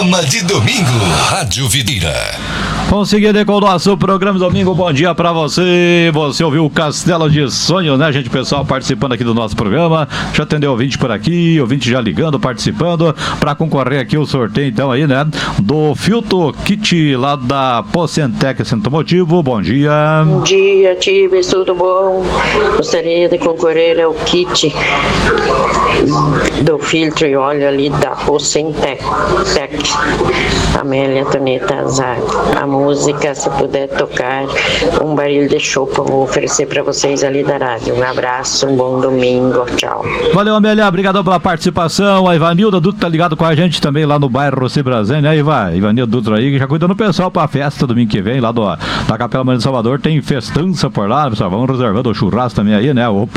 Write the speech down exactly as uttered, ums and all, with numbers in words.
Programa de domingo, Rádio Videira. Vamos seguir com o nosso programa domingo. Bom dia pra você. Você ouviu o Castelo de Sonhos, né, gente? Pessoal participando aqui do nosso programa. Já atendeu ouvinte por aqui, ouvinte já ligando, participando pra concorrer aqui o sorteio, então, aí, né? Do Filtro Kit lá da Pocentec Centro Motivo. Bom dia. Bom dia, Tibes, tudo bom? Gostaria de concorrer ao kit do filtro e óleo ali da Pocentec. Amélia Toneta Zago. A música, se puder tocar um baril de chopp, eu vou oferecer para vocês ali da rádio. Um abraço, um bom domingo, tchau. Valeu, Amélia, obrigado pela participação. A Ivanilda Dutra tá ligado com a gente também lá no bairro Cibrazen, né, Ivan? Ivanilda Dutra aí, que já cuidando do pessoal pra festa domingo que vem, lá do, da Capela Maria de Salvador, tem festança por lá, pessoal, vamos reservando o churrasco também aí, né, opa.